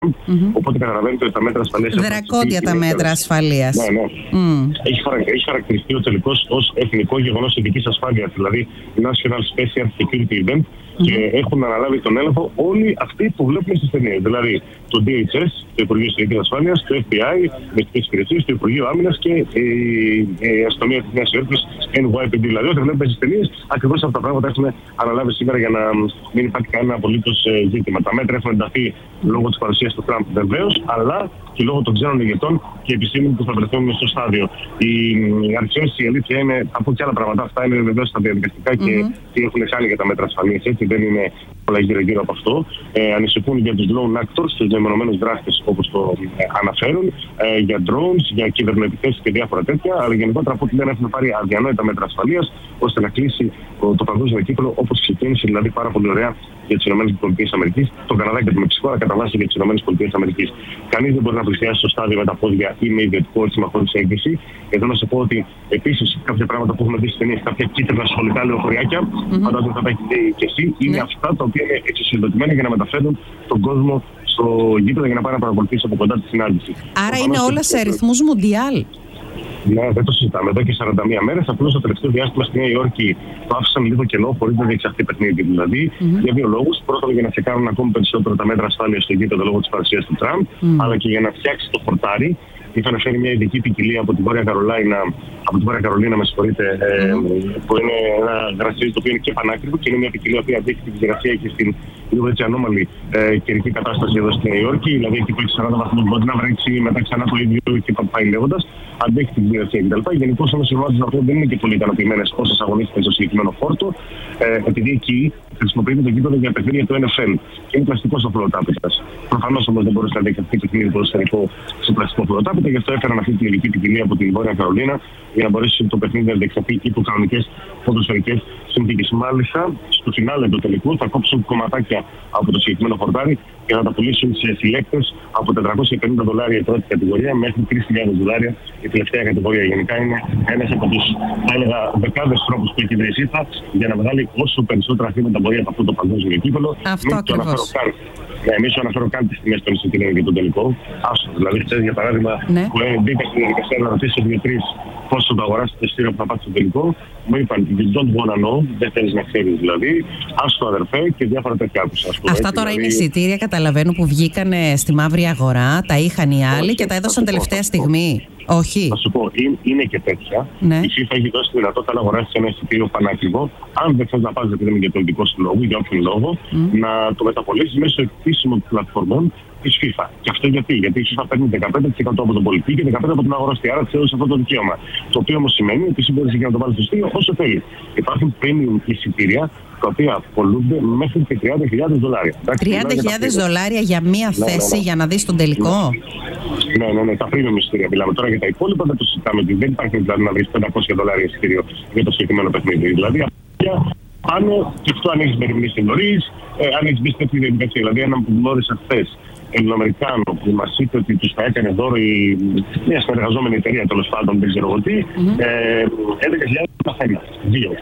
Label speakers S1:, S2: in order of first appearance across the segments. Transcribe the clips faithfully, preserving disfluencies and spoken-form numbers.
S1: Mm-hmm. Οπότε καταλαβαίνετε ότι τα μέτρα ασφαλείας.
S2: Δρακόντια τα μέτρα ασφαλείας.
S1: Ναι, ναι. Mm. Έχει, χαρα... έχει χαρακτηριστεί ο τελικός ως εθνικό γεγονός ειδικής ασφάλειας, δηλαδή National Special Security Event. Mm-hmm. Και έχουν αναλάβει τον έλεγχο όλοι αυτοί που βλέπουμε στις ταινίες. Δηλαδή το ντι έιτς ες, το Υπουργείο Ιστορικής Ασφάλειας, το εφ μπι άι, μυστικές υπηρεσίες, το Υπουργείο Άμυνας και η, η αστυνομία της Νέας Υόρκης, εν γουάι πι ντι. Δηλαδή, όταν βλέπουμε στις ταινίες, ακριβώς αυτά τα πράγματα έχουν αναλάβει σήμερα για να μην υπάρχει κανένα απολύτως ζήτημα. Τα μέτρα έχουν ενταθεί λόγω της παρουσίας του Τραμπ βεβαίως, αλλά και λόγω των ξένων ηγετών και επιστήμων που θα βρεθούν στο στάδιο. Οι αρχές, η αλήθεια είναι από και άλλα πράγματα. Αυτά είναι βεβαίως στα διαδικαστικά mm-hmm. και τι έχουν κάνει για τα μέτρα ασφαλείας. Έτσι, δεν είναι όλα γύρω-γύρω από αυτό. Ε, ανησυχούν για τους lone actors, τους μεμονωμένους δράστες όπως το ε, αναφέρουν, ε, για drones, για κυβερνοεπιθέσεις και διάφορα τέτοια. Αλλά γενικότερα από ό,τι δεν έχουν πάρει αδιανόητα μέτρα ασφαλείας ώστε να κλείσει το, το παγκόσμιο κύκλο όπως ξεκίνησε, δηλαδή πάρα πολύ ωραία για τις ΗΠΑ, τον Καναδά και το Μεξικό, αλλά κατά βάση για τις ΗΠΑ. Κανείς δεν μπορεί να πλησιάσει στο στάδιο με τα πόδια ή με ιδιωτικό όχημα χωρίς έγκριση. Εδώ να σε πω ότι επίσης κάποια πράγματα που έχουμε δει στις ταινίες, κάποια κίτρινα σχολικά λεωφοριάκια, mm-hmm. φαντάζομαι θα τα έχετε δει και εσύ, είναι mm-hmm. αυτά τα οποία είναι εξουσιοδοτημένα για να μεταφέρουν τον κόσμο στο γήπεδο για να πάει να παρακολουθήσει από κοντά τη συνάντηση.
S2: Άρα είναι όλα σε αριθμούς μουντιάλ.
S1: Ναι, δεν το συζητάμε. Εδώ και σαράντα μία μέρες. Απλώς το τελευταίο διάστημα στη Νέα Υόρκη το άφησαν λίγο κενό, χωρίς να διεξαχθεί παιχνίδι. Δηλαδή, mm-hmm. για δύο λόγους. Πρώτον, για να τσεκάρουν ακόμη περισσότερο τα μέτρα ασφάλειας στο γήπεδο λόγω της παρουσίας του Τραμπ, mm. αλλά και για να φτιάξει το χορτάρι. Είχαν φέρει μια ειδική ποικιλία από την Βόρεια Καρολίνα, από την Βόρεια Καρολίνα, με συγχωρείτε, mm. ε, που είναι ένα γρασίδι το οποίο είναι και πανάκριβο και είναι μια ποικιλία που αντέχει την υγρασία και στην λίγο έτσι ανώμαλη ε, καιρική κατάσταση εδώ στη Νέα Υόρκη. Δηλαδή εκεί που έχει σαράντα βαθμούς μπορεί να βρέξει μετά ξανά το ίδιο και πάει λέγοντας. Αντέχει την υγρασία κτλ. Γενικώς όμως οι ομάδες δεν είναι και πολύ ικανοποιημένες όσες αγωνίστηκαν στο συγκεκριμένο χόρτο, ε, επειδή εκεί χρησιμοποιείται το γήπεδο για παιχνίδια του εν εφ ελ και είναι πλαστικό στο φλωτάπητας. Προφανώς όμως δεν μπορούσε να διεξαχθεί παιχνίδι ποδοσφαιρικό σε πλαστικό φλωτάπητα, γι' αυτό έφεραν αυτή την ειδική ποικιλία από την Βόρεια Καρολίνα για να μπορέσει το παιχνίδι να διεξαχθεί υπό κανονικές ποδοσφαιρικές συνθήκες. Μάλιστα, στο φινάλε του τελικού θα κόψουν κομματάκια από το συγκεκριμένο χορτάρι και θα τα πουλήσουν σε συλλέκτες από τετρακόσια πενήντα δολάρια η πρώτη κατηγορία μέχρι τρεις χιλιάδες δολάρια η τελευταία κατηγορία. Γενικά είναι ένας από τους, θα έλεγα, δεκάδες τρόπους που έχει βρει η ΣΥΦΑ για να βγάλει όσο περισσότερα χρήματα μπορεί από αυτό το παγκόσμιο κύπελλο.
S2: Αυτό ακριβώς.
S1: Ναι, εμείς αναφέρω καν τις τιμές των εισιτήριων για τον τελικό. Άστο, δηλαδή, ξέρεις, για παράδειγμα, ναι. που μπήκα στην διαδικασία να ρωτήσω δύο-τρεις πόσο το αγοράσει το εισιτήριο που θα πάρει στο τελικό. Μου είπαν, you don't wanna know, δεν θέλεις να ξέρεις δηλαδή. Άστο, αδερφέ, και διάφορα τέτοια άκουσα.
S2: Αυτά έτσι, τώρα δηλαδή... είναι εισιτήρια, καταλαβαίνω, που βγήκαν στη μαύρη αγορά, τα είχαν οι άλλοι και τα έδωσαν τελευταία στιγμή. Όχι.
S1: Θα σου πω, είναι και τέτοια. Ναι. Η FIFA έχει δώσει τη δυνατότητα να αγοράσει ένα εισιτήριο πανάκριβο. Αν δεν θες να πας, επειδή είναι για πολιτικό λόγο, για όποιον λόγο, mm. να το μεταπολίσεις μέσω επίσημων πλατφορμών της FIFA. Και αυτό γιατί, γιατί η FIFA παίρνει δεκαπέντε τοις εκατό από τον πολιτή και δεκαπέντε τοις εκατό από την αγοραστή. Άρα της έδωσε αυτό το δικαίωμα. Το οποίο όμως σημαίνει ότι εσύ μπορείς να το βάλεις στο εισιτήριο όσο θέλει. Υπάρχουν premium εισιτήρια τα οποία πολλούνται μέχρι και τριάντα χιλιάδες δολάρια.
S2: τριάντα χιλιάδες δολάρια για μία ναι, θέση ναι, ναι. για να δεις τον τελικό.
S1: Ναι, ναι, ναι, τα premium εισιτήρια μιλάμε. Τώρα για τα υπόλοιπα δεν το συζητάμε. Δεν υπάρχει δηλαδή να βρεις πεντακόσια δολάρια εισιτήριο για το συγκεκριμένο παιχνίδι. Δηλαδή αυτά πάνε και αυτό αν έχεις μεριμνήσει νωρίς, ε, αν έχεις μπει στην αυτή διαδικασία. Δηλαδή έναν που γνώρισα χθες, Ελληνοαμερικάνο, που μας είπε ότι τους θα έκανε δώρο η, μια συνεργαζόμενη εταιρεία, τέλος πάντων, δεν ξέρω εγώ τι, mm-hmm. ε, έντεκα χιλιάδες καθένα. Δύο.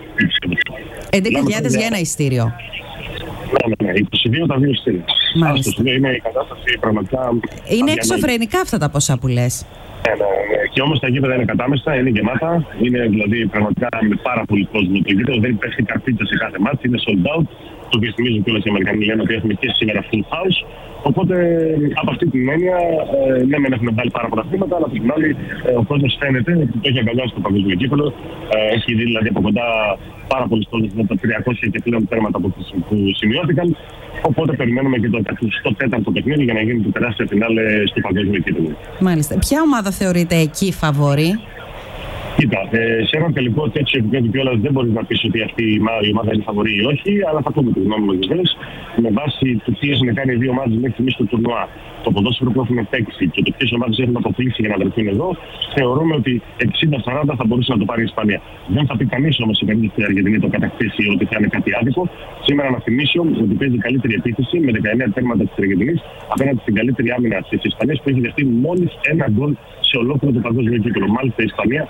S2: έντεκα χιλιάδες για ένα εισιτήριο.
S1: Ναι, ναι, ναι. είκοσι δύο τα δύο εισιτήρια.
S2: Μάλιστα.
S1: Είναι η κατάσταση πραγματικά.
S2: Είναι εξωφρενικά αυτά τα ποσά που λες.
S1: Ναι, ναι, ναι. Και όμως τα γήπεδα είναι κατάμεστα, είναι γεμάτα. Είναι δηλαδή πραγματικά με πάρα πολύ κόσμο το γήπεδο. Δεν υπάρχει καρπίτσα σε κάθε μάτι, είναι sold out. Το οποίο θυμίζουν κιόλας οι Αμερικανοί λένε ότι έχουμε και σήμερα full house. Οπότε από αυτή την έννοια, ε, ναι, μεν έχουν βάλει πάρα πολλά χρήματα, αλλά από την άλλη ε, ο κόσμος φαίνεται ότι το έχει αγκαλιάσει το παγκόσμιο κύπελλο. Ε, έχει δει δηλαδή από κοντά πάρα πολλοί κόσμοι με τα τριακόσια και πλέον τέρματα που, που σημειώθηκαν. Οπότε περιμένουμε και το εκατοστό τέταρτο παιχνίδι για να γίνει το τεράστιο φινάλε στο παγκόσμιο κύπελλο.
S2: Μάλιστα. Ποια ομάδα θεωρείται εκεί φαβορή?
S1: Κοίτα, ε, σε ένα τελικό τέτοιο επίπεδο κιόλας δεν μπορείς να πεις ότι αυτή η ομάδα είναι φαβορή ή όχι, αλλά θα πούμε τη γνώμη μας βεβαίως. Με βάση το τι έχουν κάνει οι δύο ομάδες μέχρι στιγμής στο τουρνουά, το ποδόσφαιρο που έχουν παίξει και το ποιες ομάδες έχουν αποκλείσει για να βρεθούν εδώ, θεωρούμε ότι εξήντα σαράντα θα μπορούσε να το πάρει η Ισπανία. Δεν θα πει κανείς όμως σε περίπτωση η Αργεντινή το κατακτήσει ότι θα είναι κάτι άδικο. Σήμερα να θυμίσω ότι παίζει καλύτερη επίθεση με δεκαεννέα τέρματα της Αργεντινής απέναντι στην καλύτερη άμυνα της Ισπανίας που έχει δεχτεί μόλις ένα γκολ σε ολόκληρο το παγκόσμιο κύπελλο. Μάλιστα η Ισπανία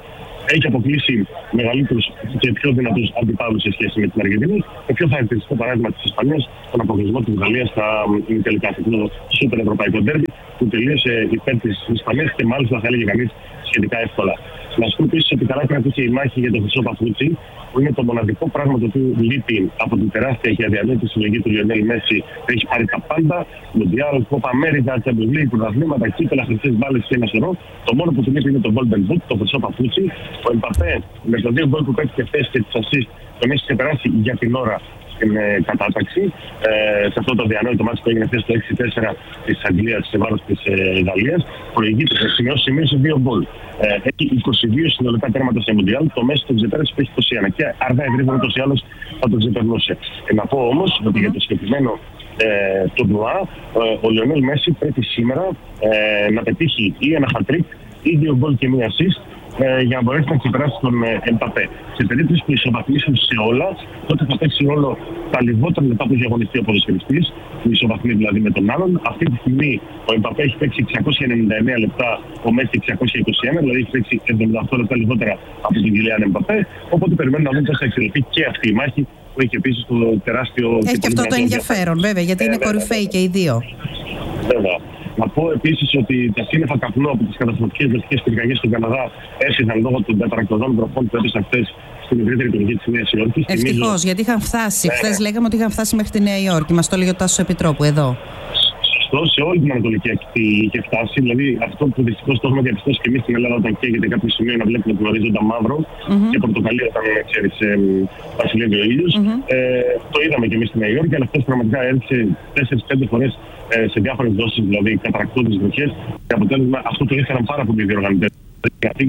S1: έχει αποκλείσει μεγαλύτερους και πιο δυνατούς αντιπάλους σε σχέση με την Αργεντινή. Το πιο χαρακτηριστικό παράδειγμα της Ισπανίας, τον αποκλεισμό της Γαλλίας στα τελικά αυτό σούπερ ευρωπαϊκό ντέρμπι, που τελείωσε υπέρ της Ισπανίας και μάλιστα θα έλεγε κανείς σχετικά εύκολα. Να σου πω επίσης ότι καλά κρατούσε η μάχη για τον χρυσό παπούτσι, που είναι το μοναδικό πράγμα το οποίο λείπει από την τεράστια και αδιανόητη συλλογή του Λιονέλ Μέση. Έχει πάρει τα πάντα, Μουντιάλ, Κόπα Αμέρικα, Champions League, πρωταθλήματα, κύπελα, χρυσές μπάλες και ένα σωρό. Το μόνο που του λείπει είναι το Golden Boot, το χρυσό παπούτσι. Ο Εμπαπέ με το δύο γκολ που πέτυχε χθες και τις assist τον έχει ξεπεράσει για την ώρα στην ε, κατάταξη. Ε, σε αυτό το διανόητο μάτι που έγινε χθες το έξι τέσσερα της Αγγλίας σε βάρος της ε, Γαλλίας, προηγείται, σημειώσει, σημείωσε δύο γκολ. Ε, έχει είκοσι δύο συνολικά τέρματα σε Μουντιάλ. Το Μέση τον ξεπέρασε που έχει είκοσι ένα και αργά ή γρήγορα ούτως ή άλλως θα τον ξεπερνούσε. Ε, να πω όμως ότι για το συγκεκριμένο ε, τουρνουά, ε, ο Λιονέλ Μέση πρέπει σήμερα ε, να πετύχει ή ένα χατρίκ ή δύο γκολ και μία assist ε, για να μπορέσει να ξεπεράσει τον Εμπαπέ. Σε περίπτωση που ισοβαθμίσουν σε όλα, τότε θα παίξει ρόλο τα λιγότερα λεπτά που έχει αγωνιστεί ο ποδοσφαιριστής, που ισοβαθμεί δηλαδή με τον άλλον. Αυτή τη στιγμή ο Εμπαπέ έχει παίξει εξακόσια ενενήντα εννέα λεπτά, ο Μέση εξακόσια είκοσι ένα, δηλαδή έχει παίξει εβδομήντα οκτώ λεπτά λιγότερα από τον Κιλιάν Εμπαπέ. Οπότε περιμένουμε να δούμε πώς θα εξελιχθεί και αυτή η μάχη, που έχει επίσης το τεράστιο.
S2: Έχει και αυτό το ενδιαφέρον, βέβαια, γιατί ε, είναι κορυφαίοι και οι δύο.
S1: Βέβαια. Να πω επίσης ότι τα σύννεφα καπνού από τις καταστροφικές δυτικές πυρκαγιές στον Καναδά έφυγαν λόγω των τετρακτοδών βροχών που έπεσαν χθες στην ευρύτερη περιοχή της Νέας Υόρκης.
S2: Ευτυχώς, γιατί είχαν φτάσει.
S1: Ναι.
S2: Χθες λέγαμε ότι είχαν φτάσει μέχρι τη Νέα Υόρκη. Μας το έλεγε ο Τάσος Επιτρόπου εδώ.
S1: Σε όλη την Ανατολική Ακτή είχε φτάσει. Δηλαδή, αυτό που δυστυχώς το έχουμε διαπιστώσει και εμείς στην Ελλάδα, όταν καίγεται κάποιο σημείο να βλέπουμε τον ορίζοντα μαύρο mm-hmm. και πορτοκαλί όταν ξέρεις βασιλεύει ο ήλιος. Mm-hmm. Ε, το είδαμε και εμείς στην Νέα Υόρκη, αλλά αυτός πραγματικά έριξε τέσσερις πέντε φορές ε, σε διάφορες δόσεις, δηλαδή καταρακτώντας βροχές. Και αποτέλεσμα αυτό το ήθελαν πάρα πολύ οι διοργανωτές. Γιατί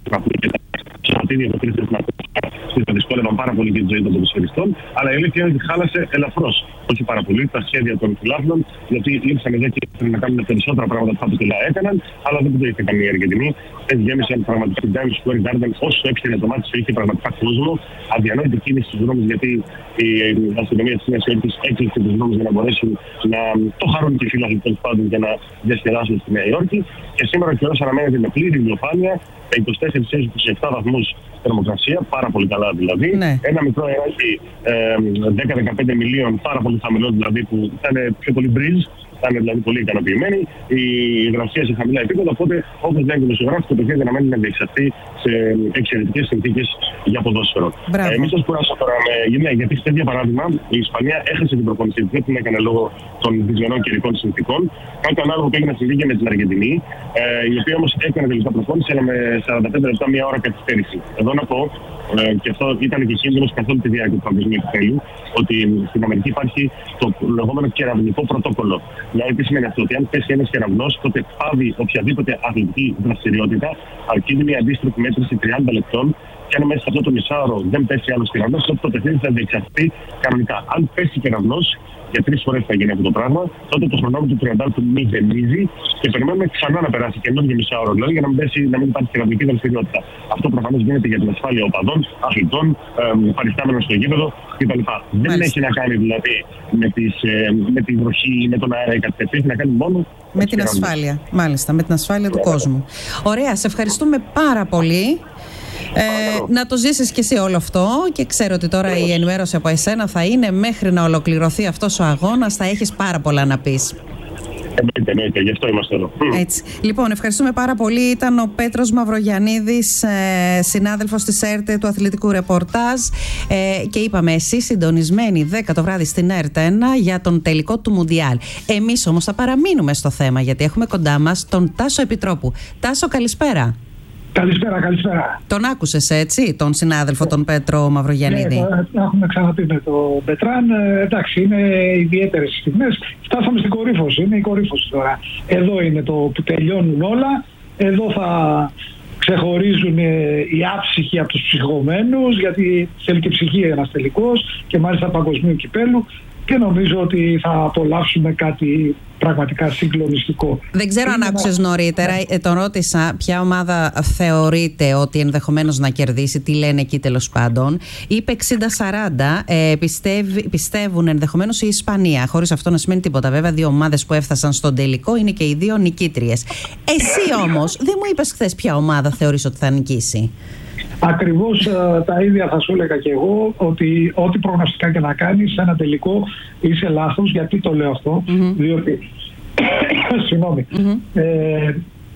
S1: τα σωματίδια που κρύφτες να τα δυσκόλευαν πάρα πολύ και τη ζωή των ποδοσφαιριστών, αλλά η αλήθεια είναι ότι χάλασε ελαφρώς. Όχι πάρα πολύ τα σχέδια των φιλάθλων, γιατί ήρθαν εδώ και ήθελαν να κάνουν περισσότερα πράγματα που θα έκαναν, αλλά δεν το είχε κάνει η Αργεντινή. Έτσι γέμισαν πραγματικά την Times Square Garden, όσο έξερε το μάτι, είχε πραγματικά κόσμο. Αδιανόητη κίνηση στους δρόμους, γιατί η αστυνομία της Νέας Υόρκης έκλεισε τους δρόμους για να μπορέσουν να το χαρούν και οι φίλοι τέλος πάντων για να διασκεδάσουν στη Νέα Υόρκη. Και σήμερα ο καιρός αναμένεται με πλήρη ηλιοφάνεια, με είκοσι τέσσερα έως είκοσι επτά βαθμούς θερμοκρασία, πάρα πολύ καλά δηλαδή. Ναι. Ένα μικρό αεράκι ε, δέκα με δεκαπέντε μιλίων, πάρα πολύ χαμηλό δηλαδή, που ήταν πιο πολύ breeze. Ήταν δηλαδή πολύ ικανοποιημένοι. Η υγρασία σε χαμηλά επίπεδα. Οπότε, όπως λέει ο δημοσιογράφος, το παιχνίδι αναμένει να διεξαχθεί σε εξαιρετικές συνθήκες για ποδόσφαιρο. Ε, Μην σας κουράσω τώρα με γυναίκα, γιατί σε τέτοια παράδειγμα η Ισπανία έχασε την προπόνηση. Δεν την έκανε λόγω των δυσμενών καιρικών συνθήκων. Κάτι ανάλογο που έγινε στη Λίγια με την Αργεντινή, ε, η οποία όμως έκανε τελικά προπόνηση, αλλά με σαράντα πέντε λεπτά μία ώρα καθυστέρηση. Εδώ να πω, ε, και αυτό ήταν και κίνδυνος καθ' όλη τη διάρκεια του παγκοσμίου επιτέλου, ότι στην Αμερική υπάρχει το λεγόμενο κεραυνικό πρωτόκολλο. Δηλαδή, τι σημαίνει αυτό, ότι αν πέσει ένας κεραυνός, τότε πάβει οποιαδήποτε αθλητική δραστηριότητα, αρκεί μια αντίστροφη μέτρηση τριάντα λεπτών, και αν μέσα σε αυτό το μισάωρο δεν πέσει άλλος κεραυνός, τότε το παιχνίδι θα διεξαχθεί κανονικά. Αν πέσει κεραυνός, για τρεις φορές θα γίνει αυτό το πράγμα, τότε το χρονόμετρο του τριαντάλεπτου μηδενίζει και περιμένουμε ξανά να περάσει καινούργιο μισάωρο, δηλαδή για να μην, πέσει, να μην υπάρχει κεραυνική δραστηριότητα. Αυτό προφανώς γίνεται για την ασφάλεια οπαδών, αθλητών, ε, παριστάμενων στο γήπεδο κτλ. Δεν έχει να κάνει δηλαδή με, τις, ε, με τη βροχή ή με τον αέρα ή κάτι τέτοιο, έχει να κάνει μόνο
S2: με την ασφάλεια. Μάλιστα, με την ασφάλεια του κόσμου. Ωραία, σε ευχαριστούμε πάρα πολύ. Ε, να το ζήσεις και εσύ όλο αυτό, και ξέρω ότι τώρα η ενημέρωση από εσένα θα είναι μέχρι να ολοκληρωθεί αυτός ο αγώνας, θα έχεις πάρα πολλά να πεις.
S1: Εννοείται, εννοείται, γι' αυτό είμαστε εδώ.
S2: Έτσι. Λοιπόν, ευχαριστούμε πάρα πολύ. Ήταν ο Πέτρος Μαυρογιαννίδης, ε, συνάδελφος της ΕΡΤ του αθλητικού ρεπορτάζ, ε, και είπαμε εσείς συντονισμένοι δέκα το βράδυ στην ΕΡΤ ένα για τον τελικό του Μουντιάλ. Εμείς όμως θα παραμείνουμε στο θέμα, γιατί έχουμε κοντά μας τον Τάσο Επιτρόπου. Τάσο, καλησπέρα.
S3: Καλησπέρα, καλησπέρα.
S2: Τον άκουσες, έτσι, τον συνάδελφο, τον Πέτρο Μαυρογιαννίδη?
S3: Ναι, το έχουμε ξαναπεί με τον Πετράν. Ε, εντάξει, είναι ιδιαίτερες στιγμές. Φτάσαμε στην κορύφωση, είναι η κορύφωση τώρα. Εδώ είναι το που τελειώνουν όλα. Εδώ θα ξεχωρίζουν οι άψυχοι από τους ψυχωμένους, γιατί θέλει και ψυχή ένας τελικός και μάλιστα παγκοσμίου κυπέλου. Και νομίζω ότι θα απολαύσουμε κάτι πραγματικά συγκλονιστικό.
S2: Δεν ξέρω αν άκουσες νωρίτερα, ε, τον ρώτησα ποια ομάδα θεωρείται ότι ενδεχομένως να κερδίσει, τι λένε εκεί τέλος πάντων. Είπε εξήντα σαράντα, ε, πιστεύ, πιστεύουν ενδεχομένως η Ισπανία, χωρίς αυτό να σημαίνει τίποτα. Βέβαια, δύο ομάδες που έφτασαν στον τελικό είναι και οι δύο νικήτριες. Εσύ όμως δεν μου είπες χθες ποια ομάδα θεωρείς ότι θα νικήσει.
S3: Ακριβώς ε, τα ίδια θα σου έλεγα και εγώ, ότι ό,τι προγνωστικά και να κάνεις σε ένα τελικό είσαι λάθος. Γιατί το λέω αυτό? Mm-hmm. Διότι συγγνώμη, mm-hmm. ε,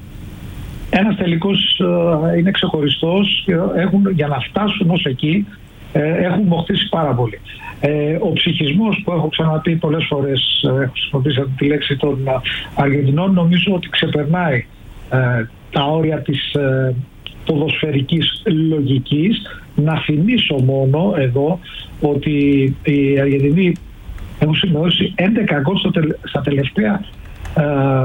S3: ένας τελικός ε, είναι ξεχωριστός και έχουν, για να φτάσουν ως εκεί ε, έχουν μοχτήσει πάρα πολύ. Ε, ο ψυχισμός που έχω ξαναπεί πολλές φορές, ε, έχω χρησιμοποιήσει τη λέξη των Αργεντινών, νομίζω ότι ξεπερνάει ε, τα όρια της ε, ποδοσφαιρικής λογικής. Να θυμίσω μόνο εδώ ότι οι Αργεντινοί έχουν σημειώσει έντεκα γκολ στα τελευταία ε,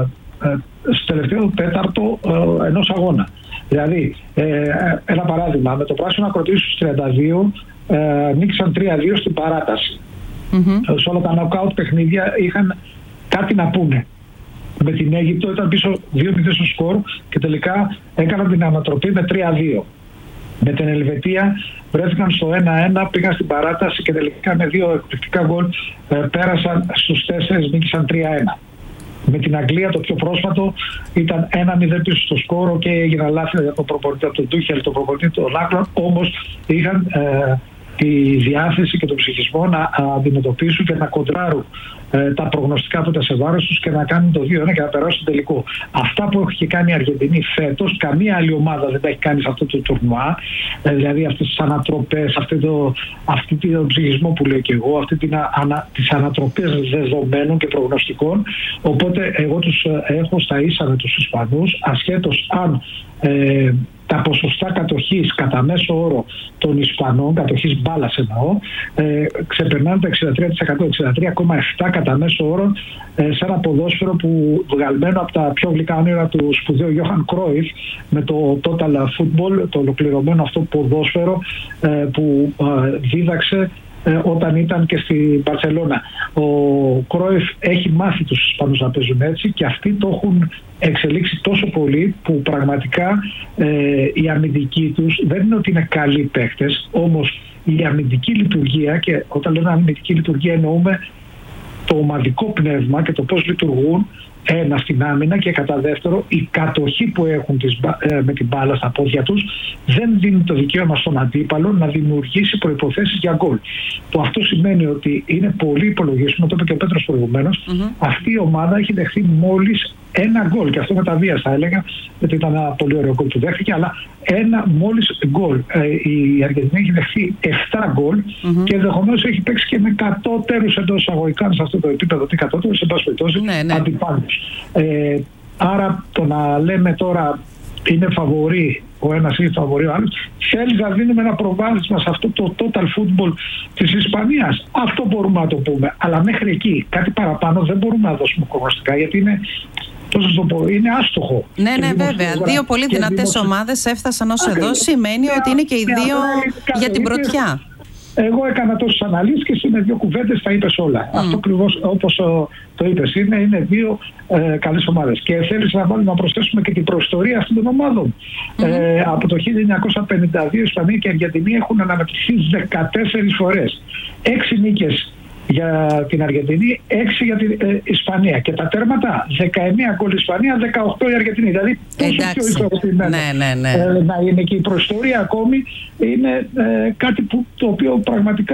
S3: ε, στο τελευταίο τέταρτο ε, ενός αγώνα. Δηλαδή, ε, ένα παράδειγμα, με το Πράσινο Ακροτήρι στους τριάντα δύο ε, νίκησαν τρία δύο στην παράταση. Mm-hmm. Σε όλα τα knockout παιχνίδια είχαν κάτι να πούνε. Με την Αίγυπτο ήταν πίσω δύο μηδέν στο σκορ και τελικά έκαναν την ανατροπή με τρία δύο. Με την Ελβετία βρέθηκαν στο ένα ένα, πήγαν στην παράταση και τελικά με δύο εκπληκτικά γκολ ε, πέρασαν στους τέσσερις, νίκησαν τρία ένα. Με την Αγγλία το πιο πρόσφατο ήταν ένα μηδέν πίσω στο σκόρο και έγιναν λάθη για τον προπονητή από τον Τούχελ, τον προπονητή των Άκλων, όμως είχαν ε, τη διάθεση και τον ψυχισμό να αντιμετωπίσουν και να κοντράρουν ε, τα προγνωστικά τότε σε βάρος τους και να κάνουν το δύο ένα και να περάσουν στο τελικό. Αυτά που έχει κάνει η Αργεντινή φέτος, καμία άλλη ομάδα δεν τα έχει κάνει σε αυτό το τουρνουά. Ε, δηλαδή αυτές τις ανατροπές, αυτή το, αυτή τον ψυχισμό που λέω και εγώ, αυτή την ανα, τις ανατροπές δεδομένων και προγνωστικών. Οπότε εγώ τους έχω στα ίσα με τους Ισπανούς, ασχέτως αν ε, τα ποσοστά κατοχής κατά μέσο όρο των Ισπανών, κατοχής μπάλας εννοώ, ε, ξεπερνάνε το εξήντα τρία τοις εκατό, εξήντα τρία κόμμα επτά τοις εκατό κατά μέσο όρο, ε, σε ένα ποδόσφαιρο που βγαλμένο από τα πιο γλυκά όνειρα του σπουδαίου Γιόχαν Κρόιφ, με το Total Football, το ολοκληρωμένο αυτό ποδόσφαιρο ε, που ε, δίδαξε ε, όταν ήταν και στην Μπαρσελόνα. Ο Κρόιφ έχει μάθει τους Ισπανούς να παίζουν έτσι και αυτοί το έχουν εξελίξει τόσο πολύ που πραγματικά ε, η αμυντική τους δεν είναι ότι είναι καλοί παίχτες, όμως η αμυντική λειτουργία, και όταν λέμε αμυντική λειτουργία εννοούμε το ομαδικό πνεύμα και το πώς λειτουργούν, ένα στην άμυνα, και κατά δεύτερο η κατοχή που έχουν τις, ε, με την μπάλα στα πόδια τους δεν δίνει το δικαίωμα στον αντίπαλο να δημιουργήσει προϋποθέσεις για γκολ. Το αυτό σημαίνει ότι είναι πολύ υπολογίσιμο, το είπε και ο Πέτρος προηγουμένως, mm-hmm. αυτή η ομάδα έχει δεχθεί μόλις ένα γκολ, και αυτό με τα βίας θα έλεγα, γιατί ήταν ένα πολύ ωραίο γκολ που δέχτηκε, αλλά ένα μόλις γκολ. Ε, η Αργεντινή έχει δεχθεί επτά γκολ mm-hmm. και ενδεχομένως έχει παίξει και με κατώτερους εντός εισαγωγικών σε αυτό το επίπεδο, τι κατώτερους, σε πάση περιπτώσει, ναι, ναι. αντιπάλους. Ε, άρα το να λέμε τώρα είναι φαβορί ο ένας ή φαβορί ο άλλος, θέλει να δίνουμε ένα προβάδισμα σε αυτό το total football της Ισπανίας. Αυτό μπορούμε να το πούμε. Αλλά μέχρι εκεί, κάτι παραπάνω δεν μπορούμε να δώσουμε προγνωστικά, γιατί είναι, πώς θα το πω, είναι άστοχο.
S2: Ναι, ναι, βέβαια. Δύο πολύ δυνατές ομάδες έφτασαν ως εδώ. Σημαίνει
S3: yeah,
S2: ότι είναι και οι
S3: yeah,
S2: δύο
S3: yeah,
S2: για την πρωτιά.
S3: Εγώ έκανα τόσες αναλύσεις και εσύ με δύο κουβέντες τα είπες όλα. Mm. Αυτό ακριβώς όπως ο, το είπες είναι, είναι δύο ε, καλές ομάδες. Και θέλεις να, βάλουμε, να προσθέσουμε και την προϊστορία αυτών των ομάδων. Mm. Ε, από το χίλια εννιακόσια πενήντα δύο η Ισπανία και η Αργεντινή έχουν αναπτυχθεί δεκατέσσερις φορές. Έξι νίκες για την Αργεντινή, έξι για την ε, Ισπανία. Και τα τέρματα, δεκαεννέα γκολ Ισπανία, δεκαοκτώ η Αργεντινή. Δηλαδή τόσο πιο ισορροπημένο.
S2: Ναι, ναι, ναι.
S3: Ε, να είναι και η προϊστορία ακόμη είναι ε, κάτι που, το οποίο πραγματικά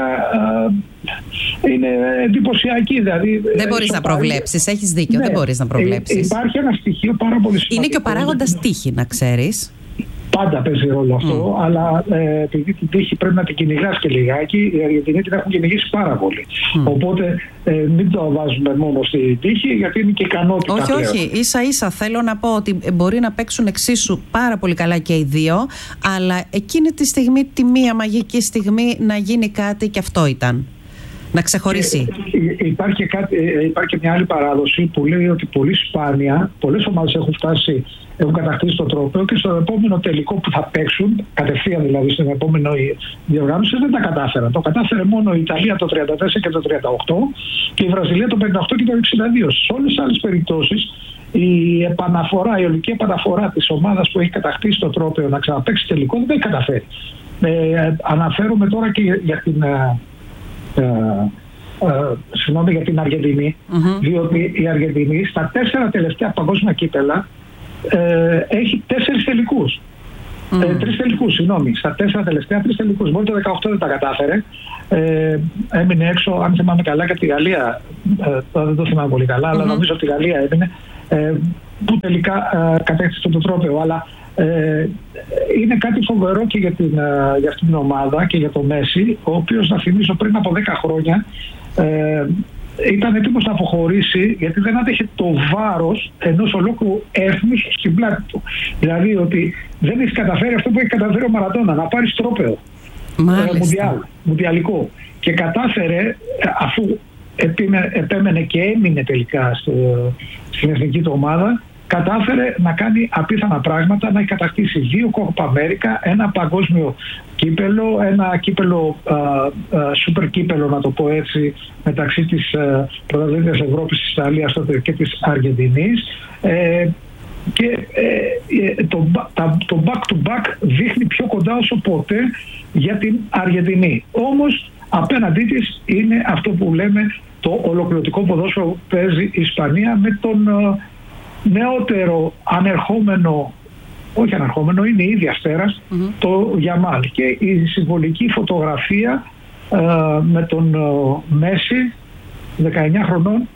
S3: ε, είναι εντυπωσιακή. Δηλαδή,
S2: δεν μπορείς να προβλέψεις, έχεις δίκιο, ναι, δεν μπορείς να προβλέψεις.
S3: Υπάρχει ένα στοιχείο πάρα πολύ σημαντικό.
S2: Είναι και ο παράγοντας τύχη, να ξέρεις.
S3: Πάντα παίζει ρόλο αυτό, mm. αλλά ε, επειδή την τύχη πρέπει να την κυνηγάς και λιγάκι, οι Αργεντινοί την έχουν κυνηγήσει πάρα πολύ. Mm. Οπότε ε, μην το βάζουμε μόνο στη τύχη, γιατί είναι και ικανότητα.
S2: Όχι,
S3: πλέον.
S2: όχι. Ίσα ίσα θέλω να πω ότι μπορεί να παίξουν εξίσου πάρα πολύ καλά και οι δύο, αλλά εκείνη τη στιγμή, τη μία μαγική στιγμή, να γίνει κάτι, και αυτό ήταν. Να ξεχωρίσει.
S3: Ε, υπάρχει, και κάτι, υπάρχει και μια άλλη παράδοση που λέει ότι πολύ σπάνια πολλές ομάδες έχουν φτάσει, έχουν κατακτήσει το τρόπαιο και στο επόμενο τελικό που θα παίξουν, κατευθείαν δηλαδή στην επόμενη διοργάνωση, δεν τα κατάφεραν. Το κατάφερε μόνο η Ιταλία το τριάντα τέσσερα και το τριάντα οκτώ και η Βραζιλία το πενήντα οκτώ και το εξήντα δύο. Σε όλες τις άλλες περιπτώσεις η επαναφορά, η ολική επαναφορά της ομάδας που έχει κατακτήσει το τρόπαιο να ξαναπαίξει τελικό δεν έχει καταφέρει. Ε, αναφέρομαι τώρα και για την. Uh, uh, συγγνώμη για την Αργεντινή, mm-hmm. διότι η Αργεντινή στα τέσσερα τελευταία παγκόσμια κύπελα uh, έχει τέσσερις τελικούς. Mm. Ε, τρεις τελικούς, συγγνώμη. Στα τέσσερα τελευταία τρεις τελικούς. Μόνο το δεκαοκτώ δεν τα κατάφερε. Ε, έμεινε έξω, αν θυμάμαι καλά, και από τη Γαλλία. Ε, δεν το θυμάμαι πολύ καλά, mm-hmm. αλλά νομίζω ότι η Γαλλία έμεινε. Ε, που τελικά ε, κατέκτησε το τρόπαιο. Αλλά ε, είναι κάτι φοβερό και για, την, ε, για αυτήν την ομάδα και για το Μέση, ο οποίος, να θυμίσω, πριν από δέκα χρόνια ε, ήταν έτοιμος να αποχωρήσει, γιατί δεν άντεχε το βάρος ενός ολόκληρου έθνους στην πλάτη του. Δηλαδή ότι δεν έχει καταφέρει αυτό που έχει καταφέρει ο Μαραντόνα, να πάρει τρόπαιο ε, μουντιάλ, μουντιαλικό. Και κατάφερε, αφού επίμε, επέμενε και έμεινε τελικά στο, στην εθνική του ομάδα, κατάφερε να κάνει απίθανα πράγματα, να έχει κατακτήσει δύο Copa America, ένα παγκόσμιο κύπελο, ένα κύπελο, σούπερ κύπελο, να το πω έτσι, μεταξύ της πρωταθλήτριας Ευρώπης, της Ιταλίας τότε και της Αργεντινής. Ε, και ε, το, τα, το back to back δείχνει πιο κοντά όσο ποτέ για την Αργεντινή. Όμως απέναντί της είναι αυτό που λέμε το ολοκληρωτικό ποδόσφαιρο που παίζει η Ισπανία, με τον νεότερο ανερχόμενο, όχι ανερχόμενο, είναι ήδη αστέρας, mm-hmm. το Γιαμάλ. Και η συμβολική φωτογραφία ε, με τον ε, Μέση, δεκαεννιά χρονών,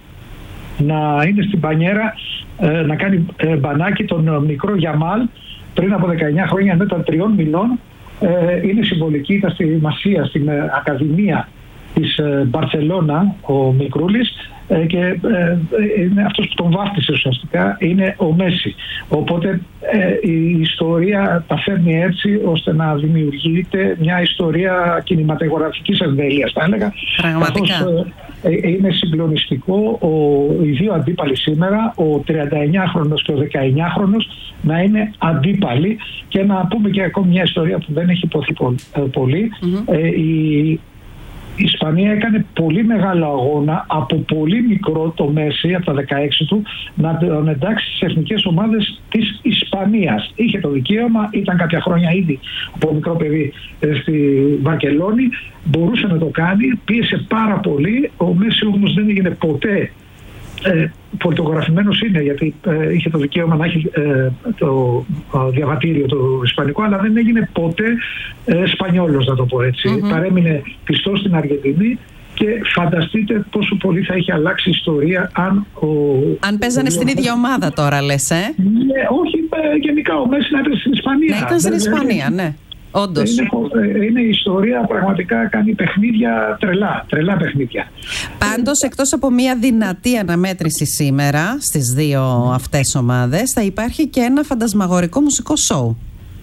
S3: να είναι στην πανιέρα, ε, να κάνει ε, μπανάκι τον ε, μικρό Γιαμάλ πριν από δεκαεννιά χρόνια, ενώ ήταν τριών μηνών. Ε, είναι συμβολική, ήταν στη Μασία, στην ε, Ακαδημία της ε, Μπαρτσελώνα ο Μικρούλης, ε, και ε, είναι αυτός που τον βάφτισε ουσιαστικά, είναι ο Μέση. Οπότε ε, η ιστορία τα φέρνει έτσι ώστε να δημιουργείται μια ιστορία κινηματογραφικής εμβέλειας, θα έλεγα.
S2: Πραγματικά.
S3: Καθώς, ε, είναι συγκλονιστικό ο, οι δύο αντίπαλοι σήμερα, ο τριανταεννιάχρονος και ο δεκαεννιάχρονος, να είναι αντίπαλοι. Και να πούμε και ακόμη μια ιστορία που δεν έχει υποθεί πολύ. Mm-hmm. Ε, η, Η Ισπανία έκανε πολύ μεγάλο αγώνα από πολύ μικρό το Μέση, από τα δεκαέξι του, να τον εντάξει στις εθνικές ομάδες της Ισπανίας. Είχε το δικαίωμα, ήταν κάποια χρόνια ήδη από μικρό παιδί στη Βαρκελόνη, μπορούσε να το κάνει, πίεσε πάρα πολύ. Ο Μέση όμως δεν έγινε ποτέ, ε, φωτογραφημένος είναι, γιατί ε, είχε το δικαίωμα να έχει ε, το ε, διαβατήριο το ισπανικό, αλλά δεν έγινε ποτέ ε, Σπανιόλος, να το πω έτσι. Mm-hmm. Παρέμεινε πιστός στην Αργεντινή. Και φανταστείτε πόσο πολύ θα είχε αλλάξει η ιστορία αν ο...
S2: Αν παίζανε ο... στην ίδια ομάδα τώρα, λες, ε?
S3: Ναι, όχι, ε, γενικά ο Μέση να ήταν στην Ισπανία.
S2: Ναι, ήταν στην Ισπανία, ναι. Όντως.
S3: Είναι, είναι η ιστορία, πραγματικά κάνει παιχνίδια τρελά, τρελά παιχνίδια.
S2: Πάντως, εκτός από μια δυνατή αναμέτρηση σήμερα στις δύο αυτές ομάδες, θα υπάρχει και ένα φαντασμαγορικό μουσικό σοου.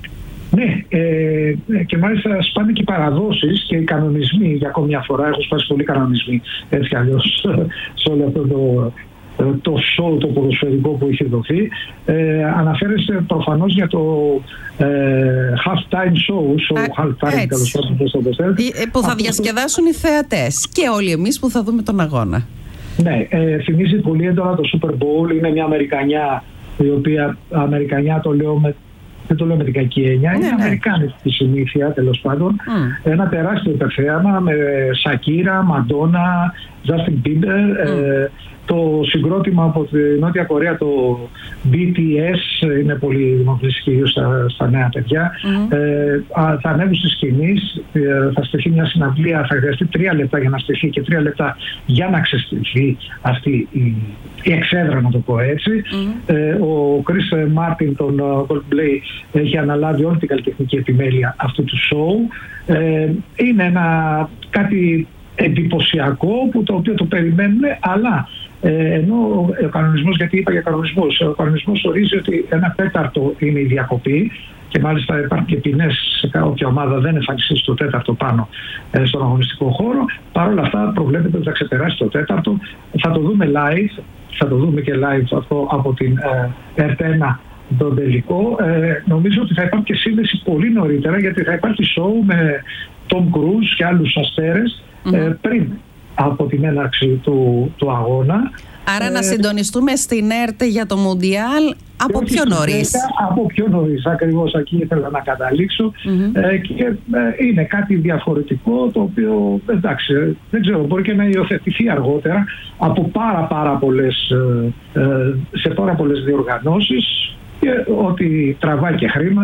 S3: Ναι, ε, και μάλιστα σπάνε και οι παραδόσεις και οι κανονισμοί για ακόμη μια φορά. Έχουν σπάσει πολλοί κανονισμοί έτσι κι αλλιώς σε όλο αυτό το, το show, το ποδοσφαιρικό που είχε δοθεί. Ε, αναφέρεστε προφανώς για το ε, half-time show, show half-time, τέλος πάντων,
S2: που θα διασκεδάσουν οι θεατές και όλοι εμείς που θα δούμε τον αγώνα.
S3: Ναι, ε, θυμίζει πολύ έντονα το Super Bowl. Είναι μια Αμερικανιά, η οποία Αμερικανιά το λέω με δεν το λέω με την κακή έννοια, ναι, είναι ναι. αμερικάνικη συνήθεια, τέλος πάντων. Mm. Ένα τεράστιο υπερθέαμα με Σακίρα, Μαντόνα, Justin Bieber. Mm. Ε, το συγκρότημα από τη Νότια Κορέα, το μπι τι ες, είναι πολύ δημοφιλές κυρίως στα, στα νέα παιδιά. Mm. Ε, θα ανέβουν στη σκηνή, ε, θα στηθεί μια συναυλία, θα χρειαστεί τρία λεπτά για να στηθεί και τρία λεπτά για να ξεστηθεί αυτή η, η εξέδρα, να το πω έτσι. Mm. Ε, ο Chris Martin, τον Coldplay, έχει αναλάβει όλη την καλλιτεχνική επιμέλεια αυτού του show. Ε, είναι ένα κάτι εντυπωσιακό που το οποίο το περιμένουν, αλλά ε, ενώ ο κανονισμός, γιατί είπα για κανονισμός, ο κανονισμός ορίζει ότι ένα τέταρτο είναι η διακοπή και μάλιστα υπάρχουν και ποινές σε όποια ομάδα δεν εμφανιστεί στο τέταρτο πάνω ε, στον αγωνιστικό χώρο. Παρ' όλα αυτά προβλέπεται ότι θα ξεπεράσει το τέταρτο. Θα το δούμε live, θα το δούμε και live αυτό από την ε, ερ τι ένα τον τελικό. Ε, νομίζω ότι θα υπάρχει και σύνδεση πολύ νωρίτερα, γιατί θα υπάρχει show με Tom Cruise και άλλους αστέρες mm-hmm. ε, πριν από την έναρξη του, του αγώνα.
S2: Άρα ε, να συντονιστούμε στην ΕΡΤ για το Μουντιάλ από πιο νωρίς.
S3: Από πιο νωρίς, ακριβώς εκεί ήθελα να καταλήξω. Mm-hmm. Ε, και ε, είναι κάτι διαφορετικό, το οποίο εντάξει, δεν ξέρω, μπορεί και να υιοθετηθεί αργότερα από πάρα πάρα πολλές, ε, ε, σε πάρα πολλές διοργανώσεις, και ότι τραβάει και χρήμα.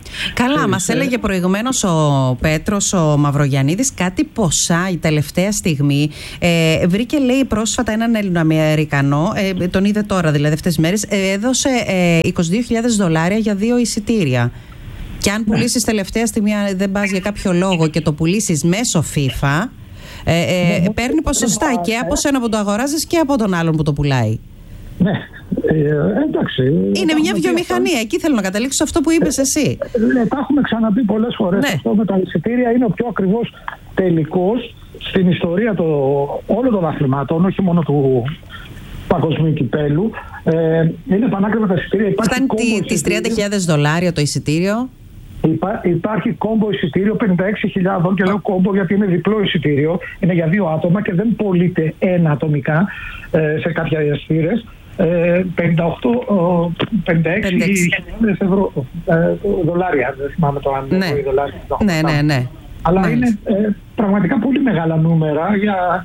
S2: Καλά, μας έλεγε προηγουμένως ο Πέτρος ο Μαυρογιαννίδης κάτι ποσά η τελευταία στιγμή. Ε, βρήκε, λέει, πρόσφατα έναν Ελληνοαμερικανό, ε, τον είδε τώρα δηλαδή αυτές τις μέρες, ε, έδωσε ε, είκοσι δύο χιλιάδες δολάρια για δύο εισιτήρια. Και αν πουλήσεις τελευταία στιγμή, δεν πας για κάποιο λόγο και το πουλήσεις μέσω FIFA, ε, ε, ναι, παίρνει ποσοστά ναι, και από σένα που το αγοράζεις και από τον άλλον που το πουλάει.
S3: Ναι, ε, εντάξει.
S2: Είναι μια βιομηχανία. Εκεί θέλω να καταλήξω αυτό που είπες εσύ.
S3: Ναι, τα έχουμε ξαναπεί πολλές φορές. Ναι. Αυτό με τα εισιτήρια είναι ο πιο ακριβώς τελικός στην ιστορία το, όλων των αθλημάτων, όχι μόνο του παγκοσμίου κυπέλου. Ε, είναι πανάκριβα τα εισιτήρια.
S2: Φτάνει τις τριάντα χιλιάδες δολάρια το εισιτήριο.
S3: Υπά, υπάρχει κόμπο εισιτήριο πενήντα έξι χιλιάδες και λέω κόμπο γιατί είναι διπλό εισιτήριο. Είναι για δύο άτομα και δεν πωλείται ένα ατομικά ε, σε κάποια εστήρες. Ε, πενήντα οκτώ, πενήντα έξι χιλιάδες ευρώ, ε, δολάρια. Δεν θυμάμαι το αν είναι
S2: ναι.
S3: δολάρια.
S2: Ναι, ναι, ναι.
S3: Αλλά
S2: ναι.
S3: είναι ε, πραγματικά πολύ μεγάλα νούμερα για,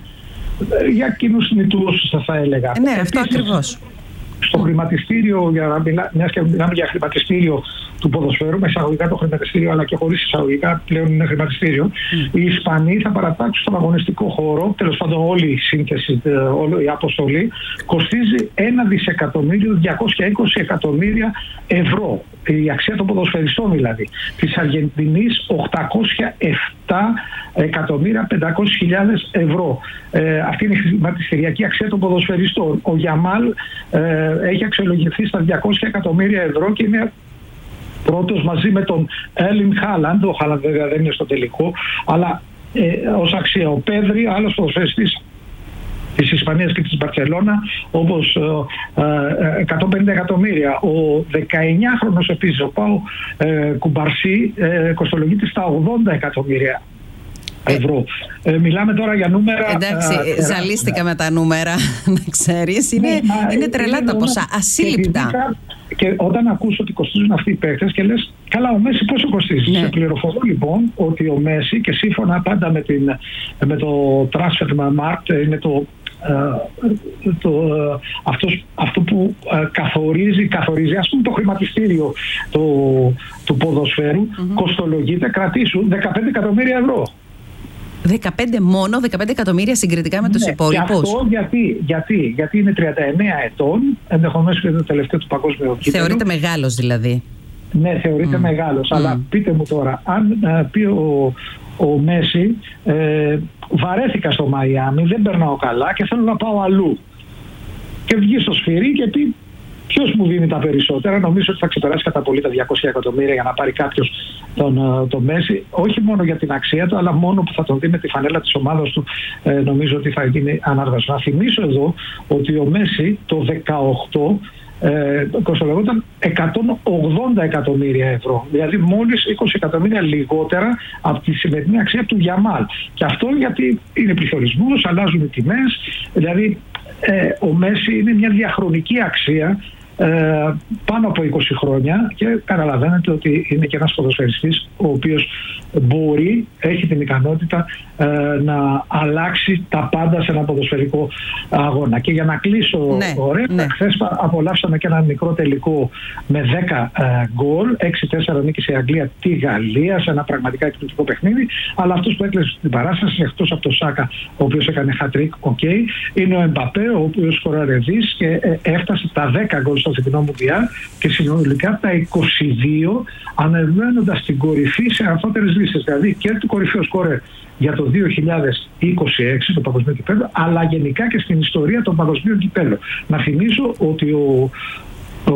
S3: για κοινούς νητούς, θα έλεγα.
S2: Ναι, αυτό ακριβώς.
S3: Στο χρηματιστήριο, για να μιλά, μιας και μιλάμε για χρηματιστήριο του ποδοσφαίρου, με εισαγωγικά το χρηματιστήριο αλλά και χωρίς εισαγωγικά πλέον είναι χρηματιστήριο, mm. οι Ισπανοί θα παρατάξουν στον αγωνιστικό χώρο, τέλος πάντων όλη η σύνθεση, όλη η αποστολή, κοστίζει ένα δισεκατομμύριο διακόσια είκοσι εκατομμύρια ευρώ. Η αξία των ποδοσφαιριστών δηλαδή. Της Αργεντινής οκτακόσια επτά εκατομμύρια πεντακόσιες χιλιάδες ευρώ. Ε, αυτή είναι η χρηματιστηριακή αξία των ποδοσφαιριστών. Ο Γιαμάλ ε, έχει αξιολογηθεί στα διακόσια εκατομμύρια ευρώ και είναι πρώτος μαζί με τον Έρλινγκ Χάλαντ. Ο Χάλαντ βέβαια δεν είναι στο τελικό, αλλά ε, ως αξία. Ο Πέδρη, άλλος ποδοσφαιριστής της Ισπανίας και της Μπαρσελόνα, όπως ε, ε, εκατόν πενήντα εκατομμύρια. Ο δεκαεννιάχρονος επίσης, ο Πάο ε, Κουμπαρσί, ε, κοστολογείται στα ογδόντα εκατομμύρια ευρώ. Ε, μιλάμε τώρα για νούμερα...
S2: Εντάξει, ε, ζαλίστηκα ε, με τα νούμερα, να ξέρεις. Είναι, ναι, είναι τρελά είναι τα ποσά, ασύλληπτα.
S3: Και, και όταν ακούς ότι κοστίζουν αυτοί οι παίκτες και λες, καλά, ο Μέση πόσο κοστίζει. Ναι. Σε πληροφορώ λοιπόν ότι ο Μέση, και σύμφωνα πάντα με, την, με το Transfermarkt, είναι το Το, αυτός, αυτό που uh, καθορίζει, καθορίζει ας πούμε το χρηματιστήριο το, του ποδοσφαίρου, mm-hmm. κοστολογείται, κρατήσουν δεκαπέντε εκατομμύρια ευρώ.
S2: δεκαπέντε μόνο, δεκαπέντε εκατομμύρια συγκριτικά με ναι, τους υπόλοιπους.
S3: Και αυτό γιατί, γιατί, γιατί είναι τριάντα εννέα ετών, ενδεχομένως και το τελευταίο του παγκόσμιου κύπελλου.
S2: Θεωρείται μεγάλος δηλαδή.
S3: Ναι, θεωρείται mm. μεγάλος. Mm. Αλλά πείτε μου τώρα, αν uh, πει ο, ο Μέση, ε, βαρέθηκα στο Μαϊάμι, δεν περνάω καλά και θέλω να πάω αλλού. Και βγει στο σφυρί και πει, ποιος μου δίνει τα περισσότερα. Νομίζω ότι θα ξεπεράσει κατά πολύ τα διακόσια εκατομμύρια για να πάρει κάποιος τον, τον Μέση. Όχι μόνο για την αξία του, αλλά μόνο που θα τον δει με τη φανέλα της ομάδας του. Ε, νομίζω ότι θα γίνει ανάρβαση. Να θυμίσω εδώ ότι ο Μέση το δεκαοκτώ Ε, κοστολογόταν εκατόν ογδόντα εκατομμύρια ευρώ. Δηλαδή μόλις είκοσι εκατομμύρια λιγότερα από τη σημερινή αξία του Γιαμάλ. Και αυτό γιατί είναι πληθωρισμός, αλλάζουν οι τιμές. Δηλαδή ε, ο Μέση είναι μια διαχρονική αξία ε, πάνω από είκοσι χρόνια και καταλαβαίνετε ότι είναι και ένας ποδοσφαιριστής ο οποίος μπορεί, έχει την ικανότητα ε, να αλλάξει τα πάντα σε ένα ποδοσφαιρικό αγώνα. Και για να κλείσω, ναι, ωραία, ναι. χθες απολαύσαμε και ένα μικρό τελικό με δέκα ε, γκολ, έξι τέσσερα νίκησε η Αγγλία τη Γαλλία σε ένα πραγματικά εκπληκτικό παιχνίδι, αλλά αυτός που έκλεισε την παράσταση, εκτός από τον Σάκα, ο οποίος έκανε hat-trick, okay, είναι ο Εμπαπέ, ο οποίος σκοράρε δις και ε, έφτασε τα δέκα γκολ στο φετινό Μουντιάλ και συνολικά τα είκοσι δύο, ανεβαίνοντας την κορυφή σε αμφότερες λίστες. Δηλαδή και το κορυφαίο σκόρερ για το δύο χιλιάδες είκοσι έξι το παγκοσμίο κυπέλλο, αλλά γενικά και στην ιστορία των παγκοσμίων κυπέλλων. Να θυμίσω ότι ο, ο,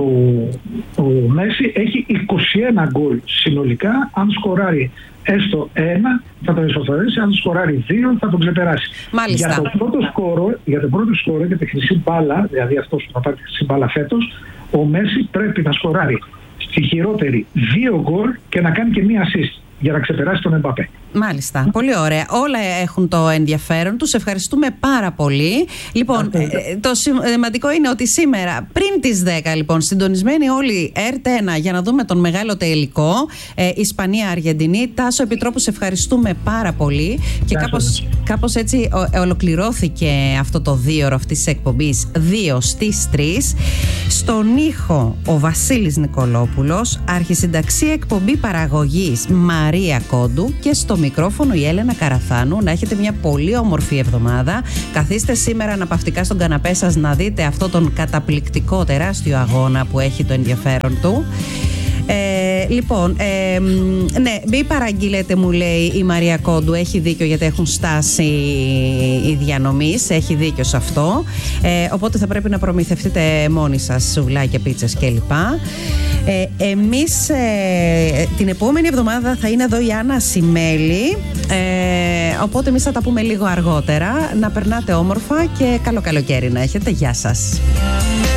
S3: ο Μέση έχει είκοσι ένα γκολ συνολικά. Αν σκοράρει έστω ένα θα τον ισοφαρίσει, αν σκοράρει δύο θα τον ξεπεράσει.
S2: Μάλιστα.
S3: Για το πρώτο σκόρο, για το πρώτο σκόρο για τη χρυσή μπάλα, δηλαδή αυτός που θα πάρει τη χρυσή μπάλα φέτος, ο Μέση πρέπει να σκοράρει στη χειρότερη δύο γκολ και να κάνει και μία assist για να ξεπεράσει τον Εμπαπέ.
S2: Μάλιστα, πολύ ωραία. Όλα έχουν το ενδιαφέρον τους. Ευχαριστούμε πάρα πολύ. Λοιπόν, το σημαντικό είναι ότι σήμερα πριν τις δέκα, λοιπόν, συντονισμένοι όλοι ερτ ένα για να δούμε τον μεγάλο τελικό, ε, Ισπανία-Αργεντινή. Τάσο Επιτρόπου, σε ευχαριστούμε πάρα πολύ. Και κάπως, κάπως έτσι ο, ολοκληρώθηκε αυτό το δίωρο αυτής της εκπομπής, δύο στις τρεις. Στον ήχο ο Βασίλης Νικολόπουλος, αρχισυνταξία εκπομπή παραγωγής Μαρία Κόντου και στο μικρόφωνο η Έλενα Καραθάνου. Να έχετε μια πολύ όμορφη εβδομάδα. Καθίστε σήμερα αναπαυτικά στον καναπέ σας να δείτε αυτό τον καταπληκτικό τεράστιο αγώνα που έχει το ενδιαφέρον του. Ε, λοιπόν, ε, ναι, μην παραγγείλετε, μου λέει η Μαρία Κόντου. Έχει δίκιο, γιατί έχουν στάσει οι διανομείς. Έχει δίκιο σε αυτό. Ε, οπότε θα πρέπει να προμηθευτείτε μόνοι σας σουβλάκια, πίτσες κλπ. Ε, εμείς ε, την επόμενη εβδομάδα θα είναι εδώ η Άννα Σιμέλη. Ε, οπότε εμείς θα τα πούμε λίγο αργότερα. Να περνάτε όμορφα και καλό καλοκαίρι να έχετε. Γεια σας.